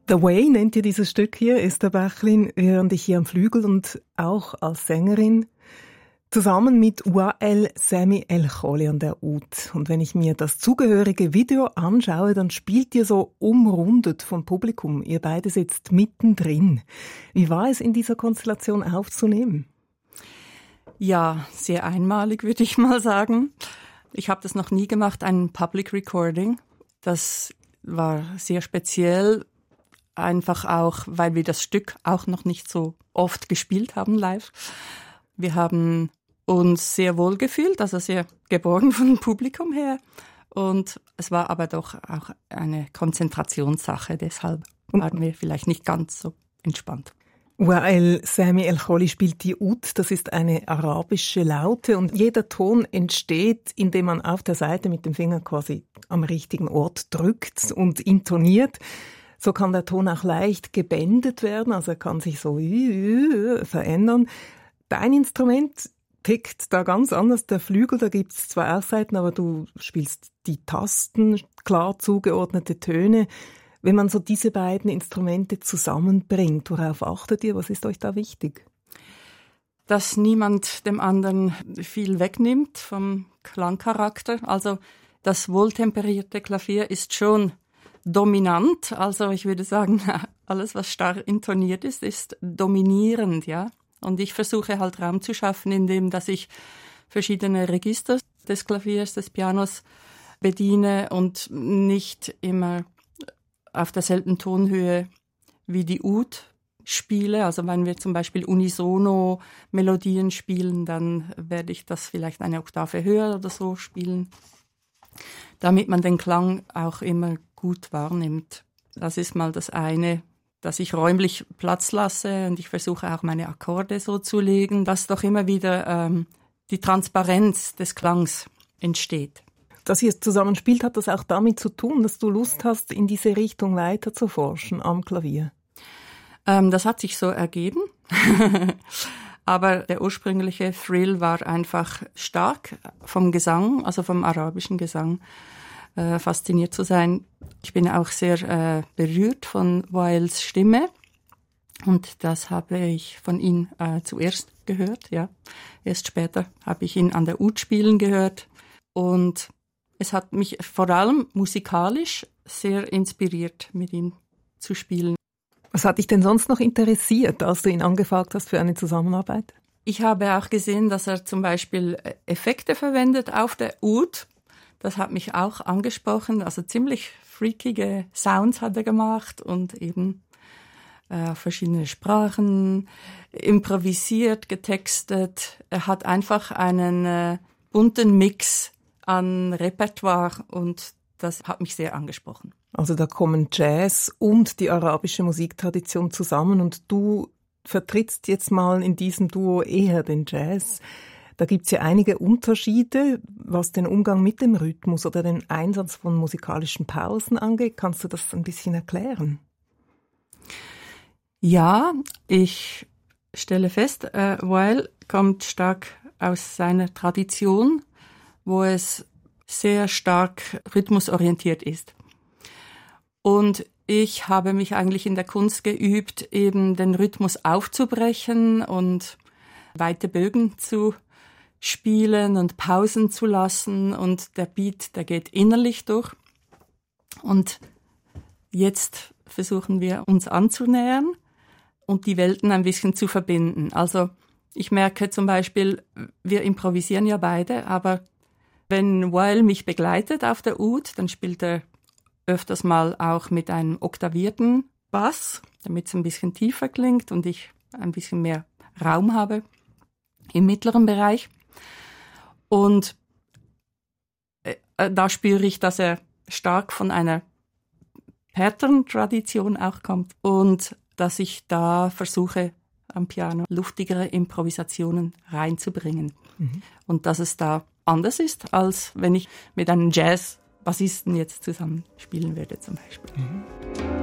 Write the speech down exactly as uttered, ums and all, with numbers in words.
The Way nennt ihr dieses Stück hier, Esther Bächlin. Wir hören dich hier am Flügel und auch als Sängerin zusammen mit Wael Sami El Kholi an der Oud. Und wenn ich mir das zugehörige Video anschaue, dann spielt ihr so umrundet vom Publikum. Ihr beide sitzt mittendrin. Wie war es in dieser Konstellation aufzunehmen? Ja, sehr einmalig, würde ich mal sagen. Ich habe das noch nie gemacht, ein Public Recording. Das war sehr speziell. Einfach auch, weil wir das Stück auch noch nicht so oft gespielt haben live. Wir haben uns sehr wohl gefühlt, also sehr geborgen vom Publikum her. Und es war aber doch auch eine Konzentrationssache, deshalb waren wir vielleicht nicht ganz so entspannt. Wael Sami El Kholi spielt die Oud, das ist eine arabische Laute und jeder Ton entsteht, indem man auf der Seite mit dem Finger quasi am richtigen Ort drückt und intoniert. So kann der Ton auch leicht gebändet werden, also er kann sich so verändern. Dein Instrument tickt da ganz anders. Der Flügel, da gibt es zwei R-Seiten, aber du spielst die Tasten, klar zugeordnete Töne. Wenn man so diese beiden Instrumente zusammenbringt, worauf achtet ihr? Was ist euch da wichtig? Dass niemand dem anderen viel wegnimmt vom Klangcharakter. Also das wohltemperierte Klavier ist schon dominant, also ich würde sagen, alles, was starr intoniert ist, ist dominierend, ja. Und ich versuche halt Raum zu schaffen, indem dass ich verschiedene Register des Klaviers, des Pianos bediene und nicht immer auf derselben Tonhöhe wie die Oud spiele. Also wenn wir zum Beispiel unisono Melodien spielen, dann werde ich das vielleicht eine Oktave höher oder so spielen, damit man den Klang auch immer gut wahrnimmt. Das ist mal das eine, dass ich räumlich Platz lasse und ich versuche auch meine Akkorde so zu legen, dass doch immer wieder ähm, die Transparenz des Klangs entsteht. Dass ihr es zusammen spielt, hat das auch damit zu tun, dass du Lust hast, in diese Richtung weiter zu forschen am Klavier? Ähm, das hat sich so ergeben. Aber der ursprüngliche Thrill war einfach stark vom Gesang, also vom arabischen Gesang, äh, fasziniert zu sein. Ich bin auch sehr äh, berührt von Waels Stimme und das habe ich von ihm äh, zuerst gehört. Ja, erst später habe ich ihn an der Oud spielen gehört und es hat mich vor allem musikalisch sehr inspiriert, mit ihm zu spielen. Was hat dich denn sonst noch interessiert, als du ihn angefragt hast für eine Zusammenarbeit? Ich habe auch gesehen, dass er zum Beispiel Effekte verwendet auf der Oud. Das hat mich auch angesprochen. Also ziemlich freakige Sounds hat er gemacht und eben äh, verschiedene Sprachen, improvisiert, getextet. Er hat einfach einen äh, bunten Mix an Repertoire und das hat mich sehr angesprochen. Also da kommen Jazz und die arabische Musiktradition zusammen und du vertrittst jetzt mal in diesem Duo eher den Jazz. Da gibt's ja einige Unterschiede, was den Umgang mit dem Rhythmus oder den Einsatz von musikalischen Pausen angeht. Kannst du das ein bisschen erklären? Ja, ich stelle fest, äh, Wael kommt stark aus seiner Tradition, wo es sehr stark rhythmusorientiert ist. Und ich habe mich eigentlich in der Kunst geübt, eben den Rhythmus aufzubrechen und weite Bögen zu spielen und Pausen zu lassen. Und der Beat, der geht innerlich durch. Und jetzt versuchen wir uns anzunähern und die Welten ein bisschen zu verbinden. Also ich merke zum Beispiel, wir improvisieren ja beide, aber wenn Wael mich begleitet auf der Oud, dann spielt er öfters mal auch mit einem oktavierten Bass, damit es ein bisschen tiefer klingt und ich ein bisschen mehr Raum habe im mittleren Bereich. Und äh, da spüre ich, dass er stark von einer Pattern-Tradition auch kommt und dass ich da versuche, am Piano luftigere Improvisationen reinzubringen. Mhm. Und dass es da anders ist, als wenn ich mit einem Jazz-Bassisten jetzt zusammen spielen würde zum Beispiel. Mhm.